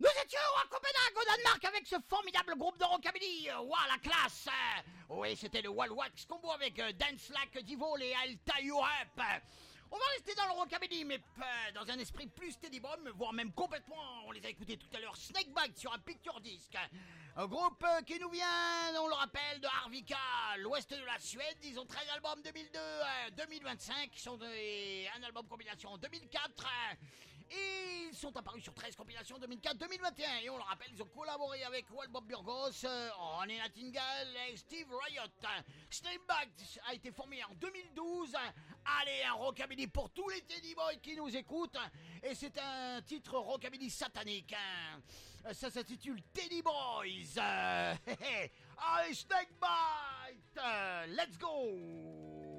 Nous étions à Copenhague, au Danemark, avec ce formidable groupe de rockabilly. Waouh, la classe. Oui, c'était le Wall Wax combo avec Dance Like Divol et I'll Tie You Up. On va rester dans le rockabilly, mais dans un esprit plus Teddy Bomb, voire même complètement. On les a écoutés tout à l'heure, Snakebite sur un picture disc. Un groupe qui nous vient, on le rappelle, de Arvika, l'ouest de la Suède. Ils ont 13 albums 2002, 2025, qui sont un album compilation en 2004. Et ils sont apparus sur 13 compilations 2004-2021. Et on le rappelle, ils ont collaboré avec Bob Burgos, Ronnie Nightingale et Steve Riot. Snakebite a été formé en 2012. Allez, un rockabilly pour tous les Teddy Boys qui nous écoutent. Et c'est un titre rockabilly satanique. Ça s'intitule Teddy Boys. Allez, Snakebite, let's go.